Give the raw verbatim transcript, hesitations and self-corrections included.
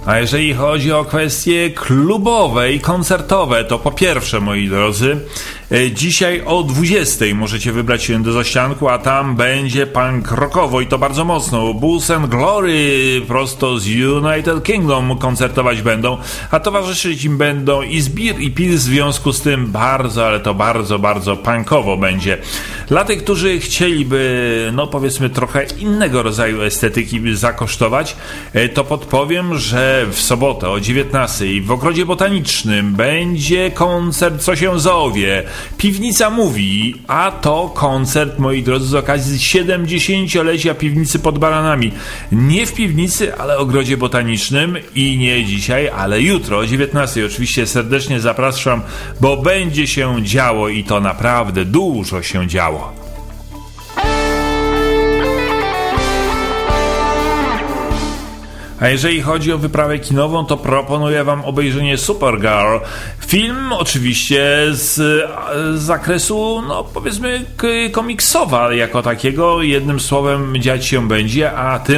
A jeżeli chodzi o kwestie klubowe i koncertowe, to po pierwsze, moi drodzy, dzisiaj o dwudziestej możecie wybrać się do Zaścianku, a tam będzie punk rockowo i to bardzo mocno. Bulls and Glory prosto z United Kingdom koncertować będą, a towarzyszyć im będą i Zbir i Pil, w związku z tym bardzo, ale to bardzo, bardzo punkowo będzie. Dla tych, którzy chcieliby, no powiedzmy, trochę innego rodzaju estetyki zakosztować, to podpowiem, że w sobotę o dziewiętnastej w Ogrodzie Botanicznym będzie koncert Co się zowie. Piwnica mówi, a to koncert, moi drodzy, z okazji siedemdziesięciolecia Piwnicy pod Baranami. Nie w piwnicy, ale w Ogrodzie Botanicznym i nie dzisiaj, ale jutro o dziewiętnastej. Oczywiście serdecznie zapraszam, bo będzie się działo i to naprawdę dużo się działo. A jeżeli chodzi o wyprawę kinową, to proponuję wam obejrzenie Supergirl. Film oczywiście z, z zakresu, no powiedzmy, komiksowa jako takiego. Jednym słowem dziać się będzie, a tym